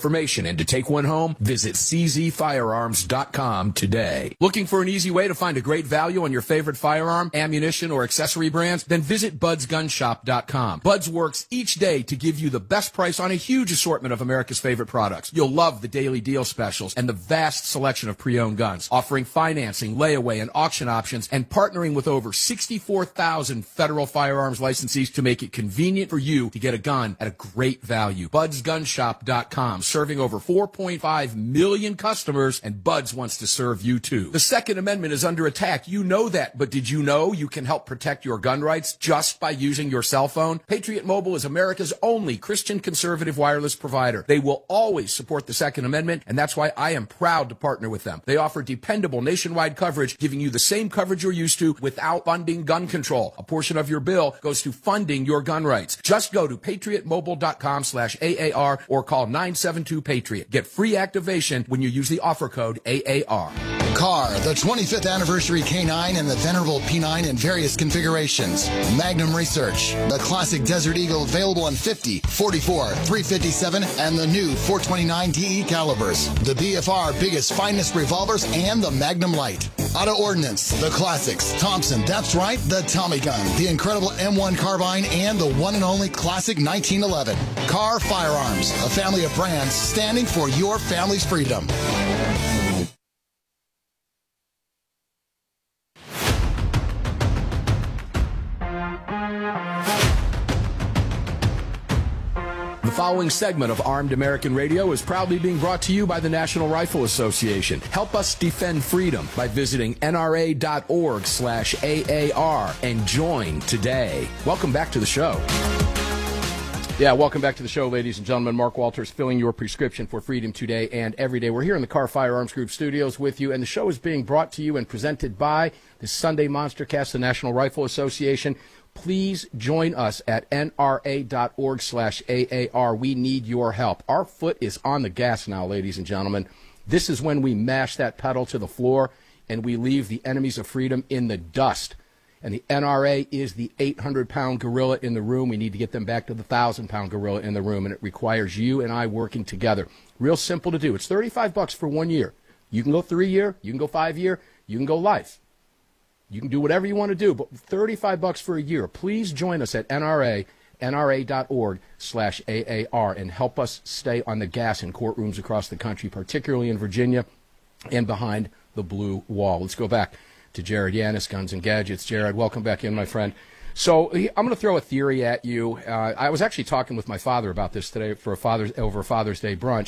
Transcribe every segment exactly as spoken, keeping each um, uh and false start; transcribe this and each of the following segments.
information and to take one home, visit c z firearms dot com today. Looking for an easy way to find a great value on your favorite firearm, ammunition, or accessory brands? Then visit buds gun shop dot com. Buds works each day to give you the best price on a huge assortment of America's favorite products. You'll love the daily deal specials and the vast selection of pre-owned guns, offering financing, layaway, and auction options, and partnering with over sixty-four thousand federal firearms licensees to make it convenient for you to get a gun at a great value. buds gun shop dot com, serving over four point five million customers, and Buds wants to serve you too. The Second Amendment is under attack. You know that, but did you know you can help protect your gun rights just by using your cell phone? Patriot Mobile is America's only Christian conservative wireless provider. They will always support the Second Amendment, and that's why I am proud to partner with them. They offer dependable nationwide coverage, giving you the same coverage you're used to without funding gun control. A portion of your bill goes to funding your gun rights. Just go to patriot mobile dot com slash A A R or call nine seven two Patriot. Get free activation when you use the offer code A A R. Car, the twenty-fifth anniversary K nine and the venerable P nine in various configurations. Magnum Research, the classic Desert Eagle available in fifty, forty-four, three fifty-seven, and the new four twenty-nine D E calibers. The B F R biggest, finest revolvers, and the Magnum Light. Auto Ordnance, the classics. Thompson, that's right, the Tommy gun, the incredible M one carbine, and the one and only classic nineteen eleven. Car Firearms, a family of brands standing for your family's freedom. The following segment of Armed American Radio is proudly being brought to you by the National Rifle Association. Help us defend freedom by visiting N R A dot org slash A A R and join today. Welcome back to the show. Yeah, welcome back to the show, ladies and gentlemen. Mark Walters filling your prescription for freedom today and every day. We're here in the Car Firearms Group studios with you, and the show is being brought to you and presented by the Sunday Monster Cast, the National Rifle Association. Please join us at N R A dot org slash A A R. We need your help. Our foot is on the gas now, ladies and gentlemen. This is when we mash that pedal to the floor and we leave the enemies of freedom in the dust. And the N R A is the eight hundred pound gorilla in the room. We need to get them back to the one thousand pound gorilla in the room, and it requires you and I working together. Real simple to do. It's thirty-five bucks for one year. You can go three year, you can go five year, you can go life. You can do whatever you want to do, but thirty-five bucks for a year. Please join us at N R A, N R A dot org slash A A R, and help us stay on the gas in courtrooms across the country, particularly in Virginia and behind the blue wall. Let's go back to Jared Yanis, Guns and Gadgets. Jared, welcome back in, my friend. So I'm going to throw a theory at you. Uh, I was actually talking with my father about this today for a Father's over a Father's Day brunch.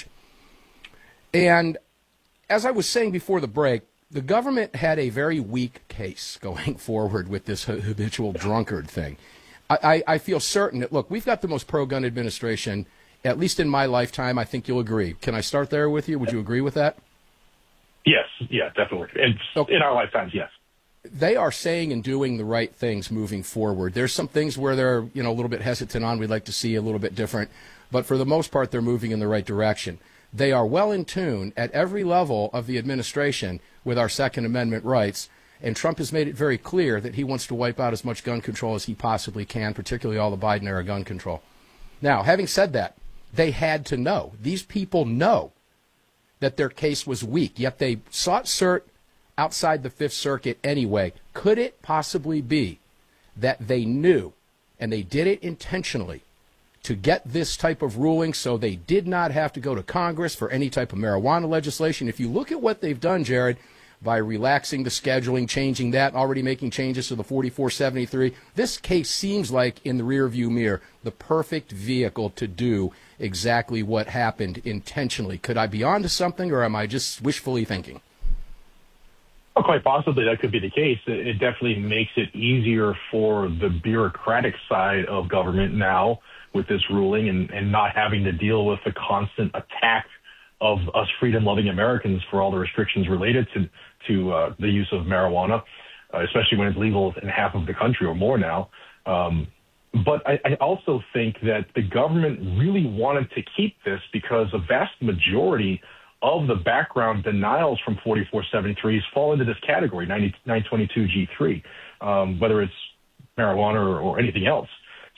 And as I was saying before the break, the government had a very weak case going forward with this habitual drunkard thing. I, I, I feel certain that, look, we've got the most pro-gun administration, at least in my lifetime. I think you'll agree. Can I start there with you? Would you agree with that? Yes, yeah, definitely. And okay. In our lifetimes, yes. They are saying and doing the right things moving forward. There's some things where they're, you know, a little bit hesitant on. We'd like to see a little bit different. But for the most part, they're moving in the right direction. They are well in tune at every level of the administration with our Second Amendment rights. And Trump has made it very clear that he wants to wipe out as much gun control as he possibly can, particularly all the Biden-era gun control. Now, having said that, they had to know. These people know that their case was weak, yet they sought cert outside the Fifth Circuit anyway. Could it possibly be that they knew, and they did it intentionally, to get this type of ruling so they did not have to go to Congress for any type of marijuana legislation? If you look at what they've done, Jared, by relaxing the scheduling, changing that, already making changes to the forty-four seventy-three, this case seems like, in the rearview mirror, the perfect vehicle to do exactly what happened intentionally. Could I be onto something, or am I just wishfully thinking? Well, quite possibly that could be the case. It definitely makes it easier for the bureaucratic side of government now with this ruling, and, and not having to deal with the constant attack of us freedom-loving Americans for all the restrictions related to, to uh, the use of marijuana, uh, especially when it's legal in half of the country or more now. Um, but I, I also think that the government really wanted to keep this because a vast majority of the background denials from forty-four seventy-threes fall into this category, nine twenty-two G three, um, whether it's marijuana or, or anything else.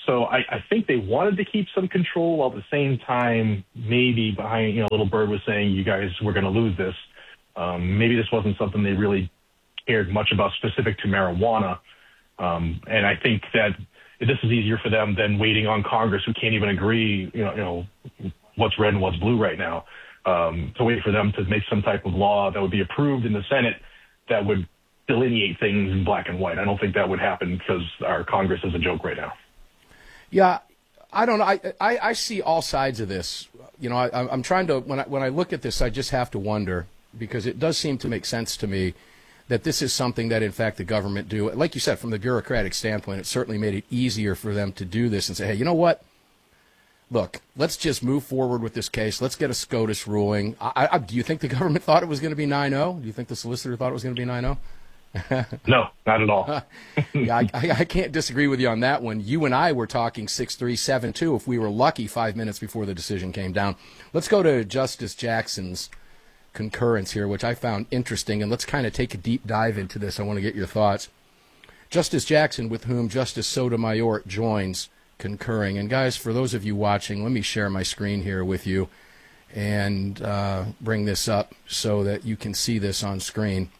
So I, I think they wanted to keep some control while at the same time, maybe behind, you know, Little Bird was saying, you guys, we're going to lose this. Um, maybe this wasn't something they really cared much about specific to marijuana. Um, and I think that this is easier for them than waiting on Congress, who can't even agree, you know, you know, what's red and what's blue right now, um, to wait for them to make some type of law that would be approved in the Senate that would delineate things in black and white. I don't think that would happen because our Congress is a joke right now. Yeah, I don't know. I, I, I see all sides of this. You know, I, I'm trying to, when I, when I look at this, I just have to wonder, because it does seem to make sense to me that this is something that, in fact, the government do. Like you said, from the bureaucratic standpoint, it certainly made it easier for them to do this and say, hey, you know what? Look, let's just move forward with this case. Let's get a SCOTUS ruling. I, I, do you think the government thought it was going to be nine oh? Do you think the solicitor thought it was going to be nine oh? No, not at all. yeah, I, I, I can't disagree with you on that one. You and I were talking six three, seven two if we were lucky five minutes before the decision came down. Let's go to Justice Jackson's concurrence here, which I found interesting, and let's kind of take a deep dive into this. I want to get your thoughts. Justice Jackson, with whom Justice Sotomayor joins, concurring. And guys, for those of you watching, let me share my screen here with you and uh, bring this up so that you can see this on screen.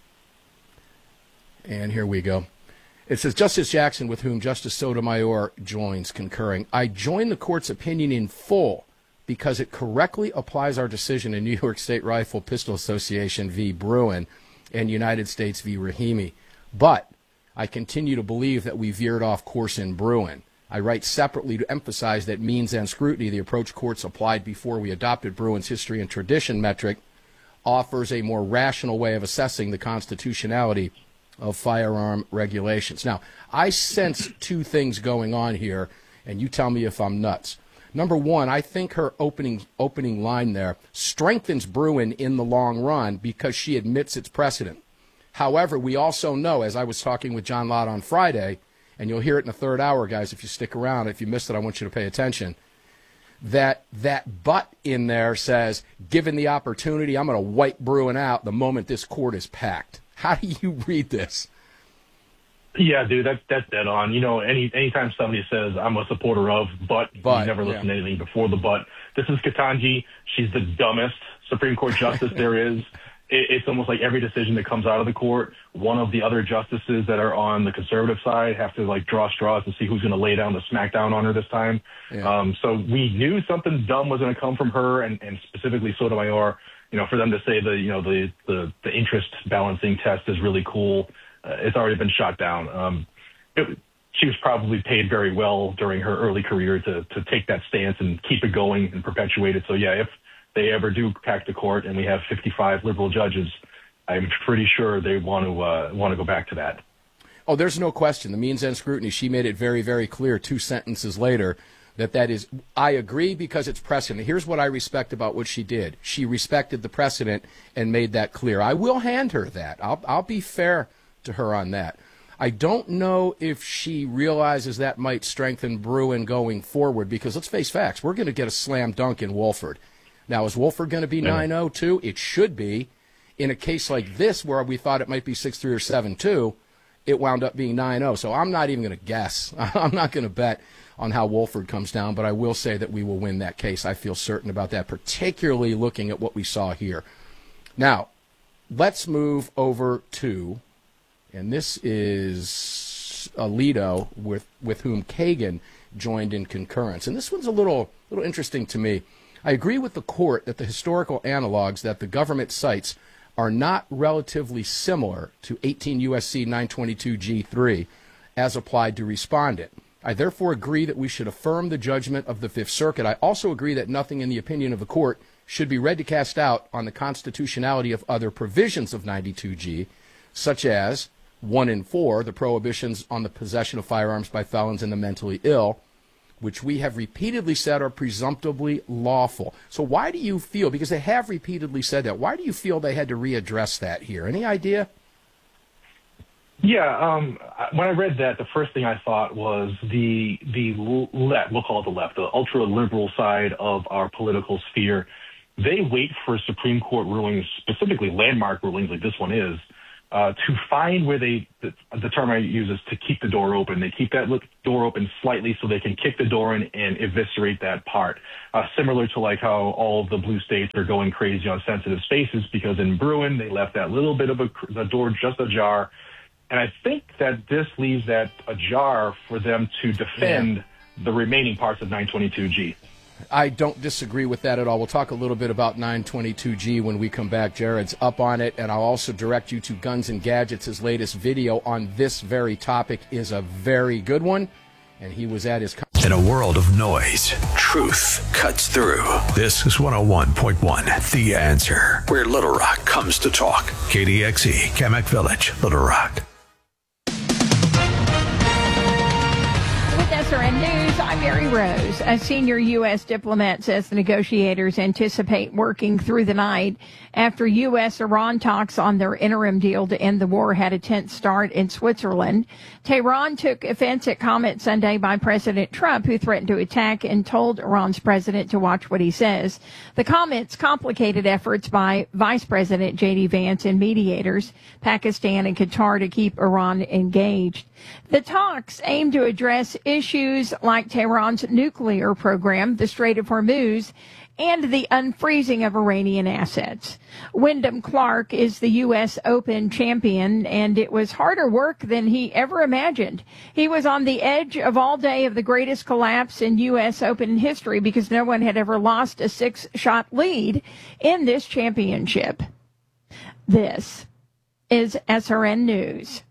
And here we go. It says, Justice Jackson, with whom Justice Sotomayor joins, concurring. I join the court's opinion in full because it correctly applies our decision in New York State Rifle Pistol Association v. Bruen and United States v. Rahimi. But I continue to believe that we veered off course in Bruen. I write separately to emphasize that means and scrutiny, the approach courts applied before we adopted Bruin's history and tradition metric, offers a more rational way of assessing the constitutionality of firearm regulations. Now, I sense two things going on here, and you tell me if I'm nuts. Number one, I think her opening opening line there strengthens Bruen in the long run because she admits its precedent. However, we also know, as I was talking with John Lott on Friday, and you'll hear it in the third hour, guys, if you stick around. If you missed it, I want you to pay attention, that that but in there says, given the opportunity, I'm going to wipe Bruen out the moment this court is packed. How do you read this? Yeah, dude, that's that's dead on. You know, any anytime somebody says I'm a supporter of, but, but you never listen yeah. to anything before the but. This is Ketanji. She's the dumbest Supreme Court justice there is. It, it's almost like every decision that comes out of the court, one of the other justices that are on the conservative side have to like draw straws to see who's going to lay down the smackdown on her this time. Yeah. Um, so we knew something dumb was going to come from her, and, and specifically Sotomayor. You know, for them to say the you know the the, the interest balancing test is really cool. Uh, it's already been shot down. Um, it, she was probably paid very well during her early career to to take that stance and keep it going and perpetuate it. So, yeah, if they ever do pack the court and we have fifty-five liberal judges, I'm pretty sure they want to uh, want to go back to that. Oh, there's no question. The means and scrutiny, she made it very, very clear two sentences later that that is, I agree because it's precedent. Here's what I respect about what she did. She respected the precedent and made that clear. I will hand her that. I'll, I'll be fair to her on that. I don't know if she realizes that might strengthen Bruen going forward because let's face facts. We're going to get a slam dunk in Wolford. Now, is Wolford going to be nine oh too? It should be. In a case like this where we thought it might be six three or seven two, it wound up being nine oh. So I'm not even going to guess. I'm not going to bet on how Wolford comes down, but I will say that we will win that case. I feel certain about that, particularly looking at what we saw here. Now, let's move over to, and this is Alito, with, with whom Kagan joined in concurrence. And this one's a little, little interesting to me. I agree with the court that the historical analogs that the government cites are not relatively similar to eighteen U S C nine twenty-two G three as applied to respondent. I therefore agree that we should affirm the judgment of the Fifth Circuit. I also agree that nothing in the opinion of the court should be read to cast doubt on the constitutionality of other provisions of ninety-two G, such as one and four, the prohibitions on the possession of firearms by felons and the mentally ill, which we have repeatedly said are presumptively lawful. So why do you feel, because they have repeatedly said that, why do you feel they had to readdress that here? Any idea? Yeah, um, when I read that, the first thing I thought was the the left, we'll call it the left, the ultra-liberal side of our political sphere. They wait for Supreme Court rulings, specifically landmark rulings like this one is, uh, to find where they, the, the term I use is to keep the door open. They keep that door open slightly so they can kick the door in and eviscerate that part. Uh, similar to like how all of the blue states are going crazy on sensitive spaces, because in Bruin, they left that little bit of a, the door just ajar. And I think that this leaves that ajar for them to defend yeah. the remaining parts of nine twenty-two G. I don't disagree with that at all. We'll talk a little bit about nine twenty-two G when we come back. Jared's up on it, and I'll also direct you to Guns and Gadgets. His latest video on this very topic is a very good one, and he was at his... In a world of noise, truth cuts through. This is one oh one point one, The Answer, where Little Rock comes to talk. K D X E, Kamak Village, Little Rock. S R N News, I'm Mary Rose. A senior U S diplomat says the negotiators anticipate working through the night after U S-Iran talks on their interim deal to end the war had a tense start in Switzerland. Tehran took offense at comments Sunday by President Trump, who threatened to attack and told Iran's president to watch what he says. The comments complicated efforts by Vice President J D Vance and mediators, Pakistan and Qatar, to keep Iran engaged. The talks aim to address issues like Tehran's nuclear program, the Strait of Hormuz, and the unfreezing of Iranian assets. Wyndham Clark is the U S Open champion, and it was harder work than he ever imagined. He was on the edge of all day of the greatest collapse in U S Open history because no one had ever lost a six-shot lead in this championship. This is S R N News.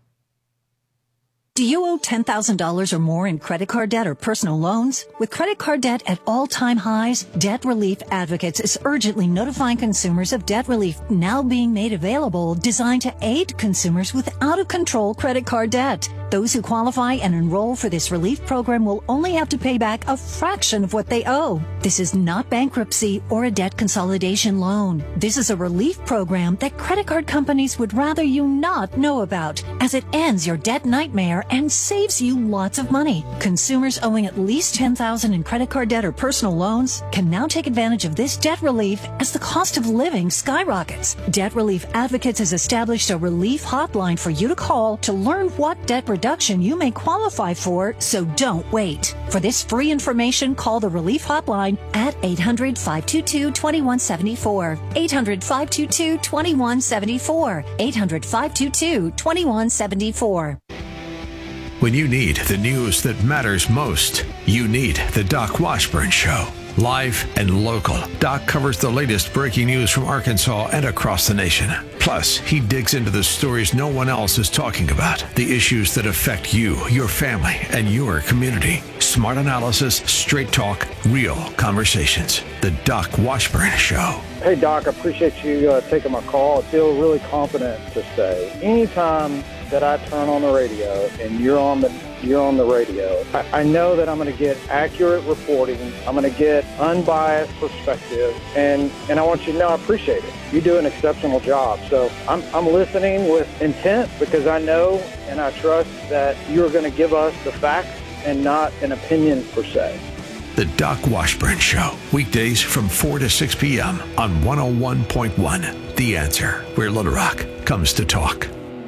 Do you owe ten thousand dollars or more in credit card debt or personal loans? With credit card debt at all-time highs, Debt Relief Advocates is urgently notifying consumers of debt relief now being made available, designed to aid consumers with out-of-control credit card debt. Those who qualify and enroll for this relief program will only have to pay back a fraction of what they owe. This is not bankruptcy or a debt consolidation loan. This is a relief program that credit card companies would rather you not know about, as it ends your debt nightmare and saves you lots of money. Consumers owing at least ten thousand dollars in credit card debt or personal loans can now take advantage of this debt relief as the cost of living skyrockets. Debt Relief Advocates has established a relief hotline for you to call to learn what debt reduction you may qualify for, so don't wait. For this free information, call the relief hotline at eight hundred, five two two, two one seven four. eight hundred, five two two, two one seven four. eight hundred, five two two, two one seven four. When you need the news that matters most, you need the Doc Washburn Show. Live and local, Doc covers the latest breaking news from Arkansas and across the nation. Plus, he digs into the stories no one else is talking about, the issues that affect you, your family, and your community. Smart analysis, straight talk, real conversations. The Doc Washburn Show. Hey, Doc, I appreciate you uh, taking my call. I feel really confident to say anytime that I turn on the radio and you're on the you're on the radio, I, I know that I'm going to get accurate reporting. I'm going to get unbiased perspective, and, and I want you to know I appreciate it. You do an exceptional job. So I'm, I'm listening with intent because I know and I trust that you're going to give us the facts and not an opinion per se. The Doc Washburn Show, weekdays from four to six p.m. on one oh one point one, The Answer, where Little Rock comes to talk.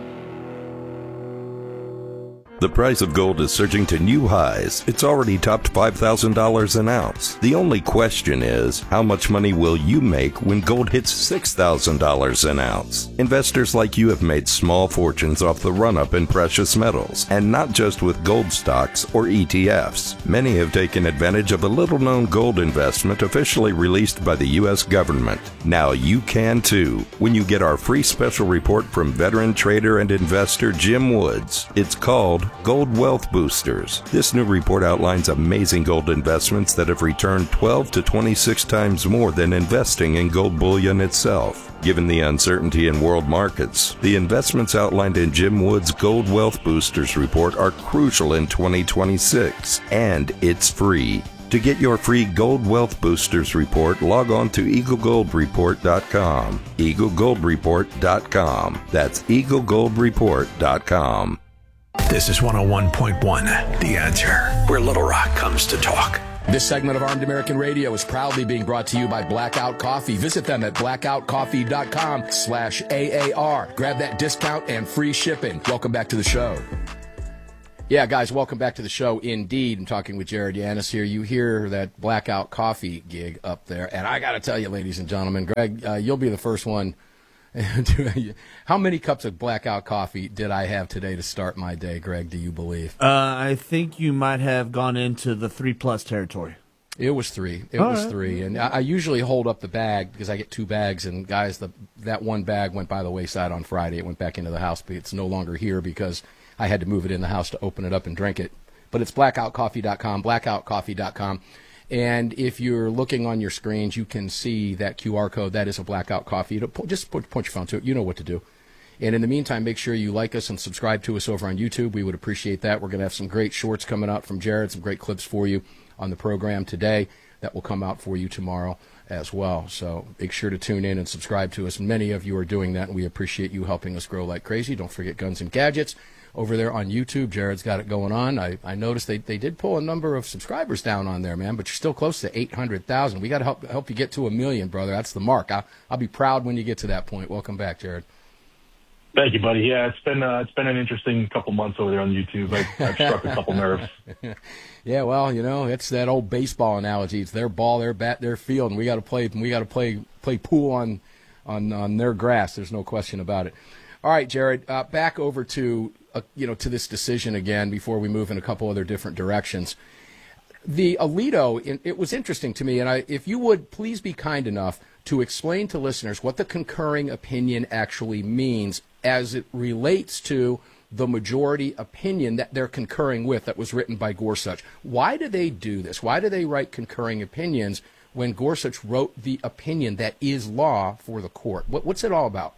The price of gold is surging to new highs. It's already topped five thousand dollars an ounce. The only question is, how much money will you make when gold hits six thousand dollars an ounce? Investors like you have made small fortunes off the run-up in precious metals, and not just with gold stocks or E T Fs. Many have taken advantage of a little-known gold investment officially released by the U S government. Now you can too, when you get our free special report from veteran trader and investor Jim Woods. It's called Gold Wealth Boosters. This new report outlines amazing gold investments that have returned twelve to twenty-six times more than investing in gold bullion itself. Given the uncertainty in world markets, the investments outlined in Jim Woods' Gold Wealth Boosters report are crucial in twenty twenty-six, and it's free. To get your free Gold Wealth Boosters report, log on to eagle gold report dot com. eagle gold report dot com. That's eagle gold report dot com. This is one oh one point one, The Answer, where Little Rock comes to talk. This segment of Armed American Radio is proudly being brought to you by Blackout Coffee. Visit them at blackout coffee dot com slash A A R. Grab that discount and free shipping. Welcome back to the show. Yeah, guys, welcome back to the show. Indeed, I'm talking with Jared Yanis here. You hear that Blackout Coffee gig up there. And I got to tell you, ladies and gentlemen, Greg, uh, you'll be the first one. How many cups of Blackout Coffee did I have today to start my day, Greg, do you believe? Uh, I think you might have gone into the three-plus territory. It was three. It All was right. three. And I, I usually hold up the bag because I get two bags. And, guys, the, that one bag went by the wayside on Friday. It went back into the house, but it's no longer here because I had to move it in the house to open it up and drink it. But it's blackout coffee dot com, blackout coffee dot com. And if you're looking on your screens, you can see that Q R code. That is a Blackout Coffee. Just put, point your phone to it. You know what to do. And in the meantime, make sure you like us and subscribe to us over on YouTube. We would appreciate that. We're going to have some great shorts coming out from Jared, some great clips for you on the program today that will come out for you tomorrow as well. So make sure to tune in and subscribe to us. Many of you are doing that, and we appreciate you helping us grow like crazy. Don't forget Guns and Gadgets over there on YouTube. Jared's got it going on. I, I noticed they, they did pull a number of subscribers down on there, man, but you're still close to eight hundred thousand. We got to help help you get to a million, brother. That's the mark. I, I'll be proud when you get to that point. Welcome back, Jared. Thank you, buddy. Yeah, it's been uh, it's been an interesting couple months over there on YouTube. I, I've struck a couple nerves. Yeah, well, you know, it's that old baseball analogy. It's their ball, their bat, their field, and we got to play. We got to play play pool on on on their grass. There's no question about it. All right, Jared, uh, back over to uh, you know to this decision again before we move in a couple other different directions. The Alito, it was interesting to me, and I, if you would please be kind enough to explain to listeners what the concurring opinion actually means as it relates to the majority opinion that they're concurring with that was written by Gorsuch. Why do they do this? Why do they write concurring opinions when Gorsuch wrote the opinion that is law for the court? What, what's it all about?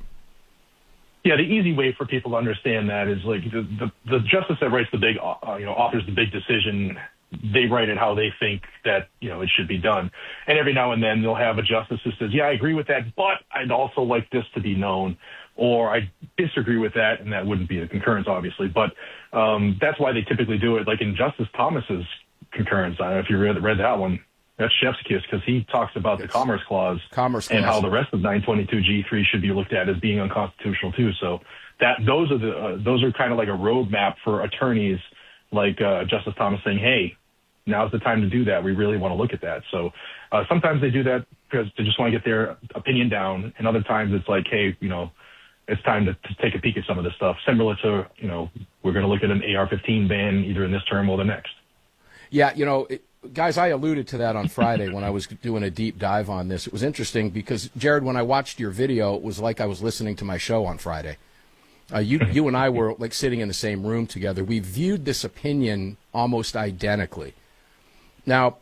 Yeah, the easy way for people to understand that is like the the, the justice that writes the big, uh, you know, authors the big decision. They write it how they think that, you know, it should be done. And every now and then they'll have a justice who says, yeah, I agree with that, but I'd also like this to be known, or I disagree with that, and that wouldn't be a concurrence, obviously. But um, that's why they typically do it. Like in Justice Thomas's concurrence, I don't know if you read, read that one. That's chef's kiss because he talks about the Commerce Clause, Commerce and Clause. how the rest of nine twenty-two G three should be looked at as being unconstitutional too. So that those are the uh, those are kind of like a roadmap for attorneys like uh, Justice Thomas saying, hey, now's the time to do that. We really want to look at that. So uh, sometimes they do that because they just want to get their opinion down, and other times it's like, hey, you know, it's time to, to take a peek at some of this stuff, similar to, you know, we're going to look at an A R fifteen ban either in this term or the next. Yeah, you know, it, guys, I alluded to that on Friday when I was doing a deep dive on this. It was interesting because, Jared, when I watched your video, it was like I was listening to my show on Friday. Uh, you, you and I were like sitting in the same room together. We viewed this opinion almost identically. Now,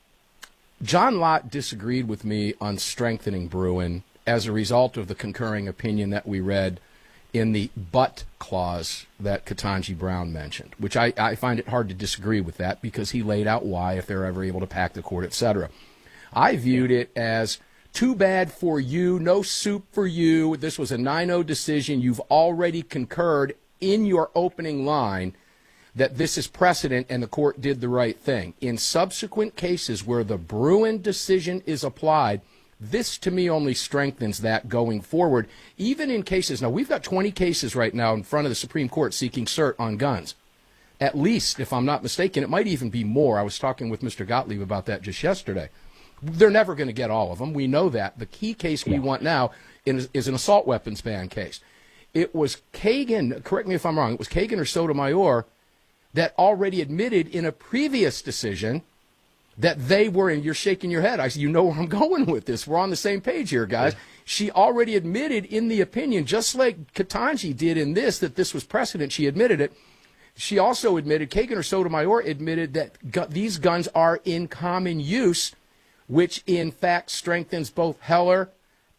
John Lott disagreed with me on strengthening Bruen as a result of the concurring opinion that we read in the but clause that Ketanji Brown mentioned, which I, I find it hard to disagree with that because he laid out why, if they're ever able to pack the court, et cetera. I viewed it as too bad for you, no soup for you. This was a nine oh decision. You've already concurred in your opening line that this is precedent and the court did the right thing. In subsequent cases where the Bruen decision is applied, this to me only strengthens that going forward, even in cases. Now, we've got twenty cases right now in front of the Supreme Court seeking cert on guns. At least, if I'm not mistaken, it might even be more. I was talking with Mister Gottlieb about that just yesterday. They're never going to get all of them. We know that. The key case we want now is, is an assault weapons ban case. It was Kagan, correct me if I'm wrong, it was Kagan or Sotomayor that already admitted in a previous decision that they were, and you're shaking your head. I said, you know where I'm going with this. We're on the same page here, guys. Yeah. She already admitted in the opinion, just like Ketanji did in this, that this was precedent. She admitted it. She also admitted, Kagan or Sotomayor admitted that gu- these guns are in common use, which in fact strengthens both Heller.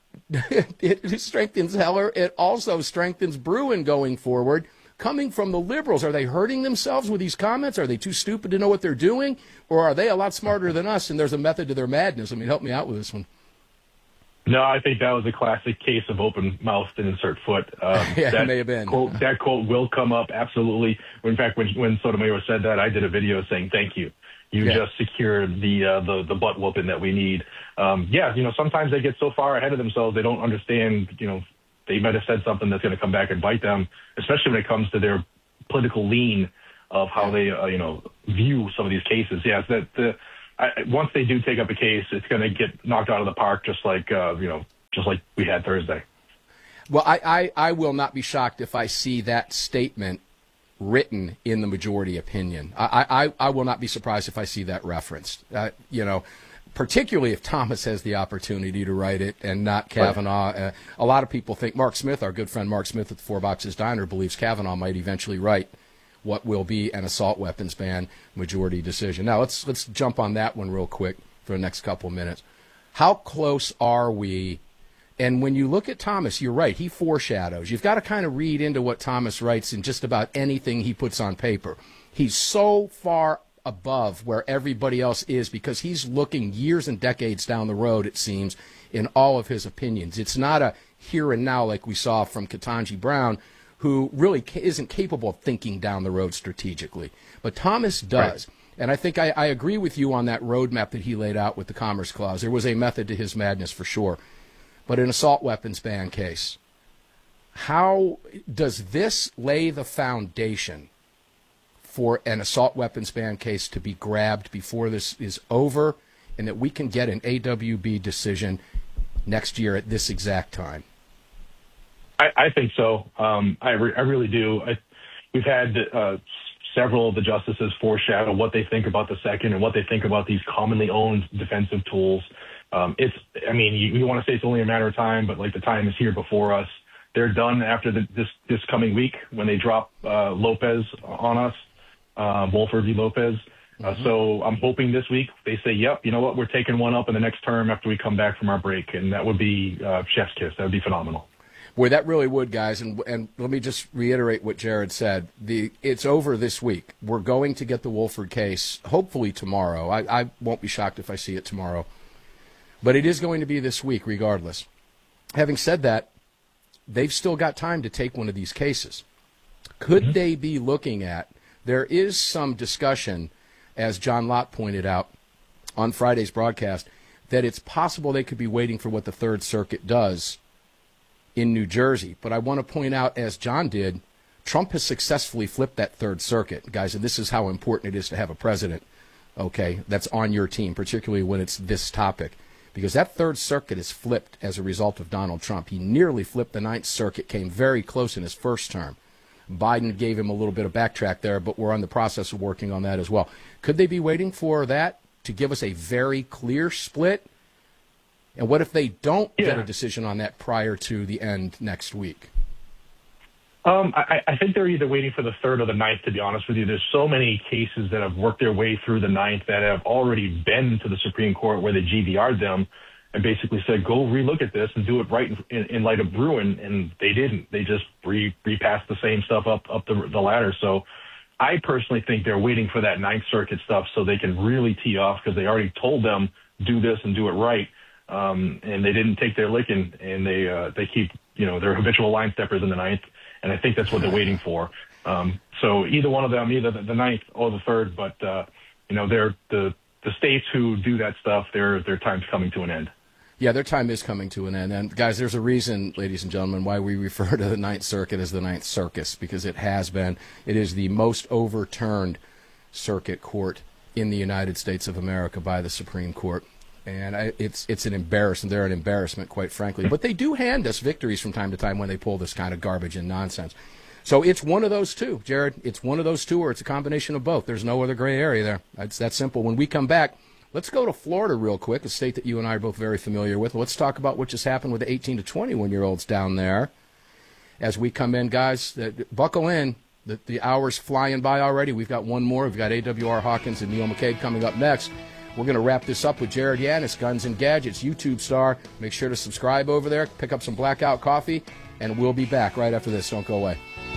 It strengthens Heller. It also strengthens Bruen going forward. Coming from the liberals, are they hurting themselves with these comments? Are they too stupid to know what they're doing? Or are they a lot smarter than us and there's a method to their madness? I mean, help me out with this one. No, I think that was a classic case of open mouth and insert foot. Um, yeah, that it may have been. Quote, that quote will come up, absolutely. In fact, when, when Sotomayor said that, I did a video saying thank you. You Yeah. just secured the uh, the the butt whooping that we need. Um, yeah, you know, sometimes they get so far ahead of themselves they don't understand. You know, they might have said something that's going to come back and bite them, especially when it comes to their political lean of how they uh, you know view some of these cases. Yes, that the I, once they do take up a case, it's going to get knocked out of the park, just like uh, you know, just like we had Thursday. Well, I, I, I will not be shocked if I see that statement written in the majority opinion. I, I, I will not be surprised if I see that referenced. Uh, you know, particularly if Thomas has the opportunity to write it and not Kavanaugh. Uh, a lot of people think Mark Smith, our good friend Mark Smith at the Four Boxes Diner, believes Kavanaugh might eventually write what will be an assault weapons ban majority decision. Now, let's let's jump on that one real quick for the next couple of minutes. How close are we? And when you look at Thomas, you're right, he foreshadows. You've got to kind of read into what Thomas writes in just about anything he puts on paper. He's so far above where everybody else is because he's looking years and decades down the road, it seems, in all of his opinions. It's not a here and now like we saw from Ketanji Brown, who really ca- isn't capable of thinking down the road strategically. But Thomas does. Right. And I think I, I agree with you on that roadmap that he laid out with the Commerce Clause. There was a method to his madness for sure. But an assault weapons ban case, how does this lay the foundation for an assault weapons ban case to be grabbed before this is over and that we can get an A W B decision next year at this exact time? I, I think so. Um, I, re- I really do. I, we've had uh, several of the justices foreshadow what they think about the second and what they think about these commonly owned defensive tools. Um, it's, I mean, you, you want to say it's only a matter of time, but like the time is here before us. They're done after the, this this coming week when they drop uh, Lopez on us, uh, Wolford v. Lopez. Uh, mm-hmm. So I'm hoping this week they say, yep, you know what, we're taking one up in the next term after we come back from our break, and that would be uh, chef's kiss. That would be phenomenal. Boy, that really would, guys. And and let me just reiterate what Jared said. The it's over this week. We're going to get the Wolford case hopefully tomorrow. I, I won't be shocked if I see it tomorrow. But it is going to be this week regardless. Having said that, they've still got time to take one of these cases. Could mm-hmm. they be looking at, there is some discussion, as John Lott pointed out on Friday's broadcast, that it's possible they could be waiting for what the Third Circuit does in New Jersey. But I want to point out, as John did, Trump has successfully flipped that Third Circuit. Guys, and this is how important it is to have a president, okay, that's on your team, particularly when it's this topic. Because that Third Circuit is flipped as a result of Donald Trump. He nearly flipped the Ninth Circuit, came very close in his first term. Biden gave him a little bit of backtrack there, but we're in the process of working on that as well. Could they be waiting for that to give us a very clear split? And what if they don't yeah. get a decision on that prior to the end next week? Um, I, I think they're either waiting for the third or the ninth, to be honest with you. There's so many cases that have worked their way through the ninth that have already been to the Supreme Court where they G V R'd them and basically said, go relook at this and do it right in, in, in light of Bruin. And they didn't. They just re, repassed the same stuff up, up the, the ladder. So I personally think they're waiting for that Ninth Circuit stuff so they can really tee off because they already told them do this and do it right. Um, and they didn't take their licking, and they uh, they keep, you know, they're habitual line steppers in the ninth. And I think that's what they're waiting for. Um, so either one of them, either the, the ninth or the third, but, uh, you know, they're the, the states who do that stuff, their their time's coming to an end. Yeah, their time is coming to an end. And, guys, there's a reason, ladies and gentlemen, why we refer to the Ninth Circuit as the Ninth Circus, because it has been. It is the most overturned circuit court in the United States of America by the Supreme Court. And I, it's it's an embarrassment. They're an embarrassment, quite frankly. But they do hand us victories from time to time when they pull this kind of garbage and nonsense. So it's one of those two, Jared. It's one of those two, or it's a combination of both. There's no other gray area there. It's that simple. When we come back, let's go to Florida real quick, a state that you and I are both very familiar with. Let's talk about what just happened with the eighteen to twenty-one-year-olds down there. As we come in, guys, uh, buckle in. The, the hour's flying by already. We've got one more. We've got A W R Hawkins and Neil McCabe coming up next. We're going to wrap this up with Jared Yanis, Guns and Gadgets, YouTube star. Make sure to subscribe over there, pick up some Blackout coffee, and we'll be back right after this. Don't go away.